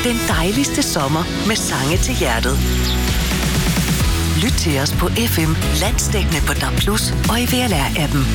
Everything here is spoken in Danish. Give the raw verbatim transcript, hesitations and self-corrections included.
Den dejligste sommer med sange til hjertet. Lyt til os på F M, landsdækkende på D A B plus og i V L R-appen.